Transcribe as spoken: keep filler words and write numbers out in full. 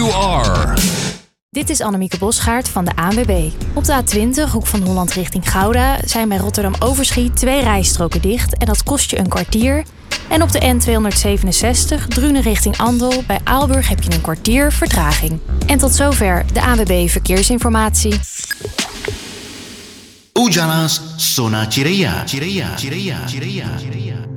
you are. Dit is Annemieke Bosgaard van de A N W B. Op de A twintig, hoek van Holland richting Gouda, zijn bij Rotterdam-Overschiet twee rijstroken dicht en dat kost je een kwartier. En op de N tweehonderdzevenenzestig, Drunen richting Andel, bij Aalburg heb je een kwartier vertraging. En tot zover de A N W B Verkeersinformatie. Ujalas Sona Cireia, Cireia, Cireia, Cireia, Cireia.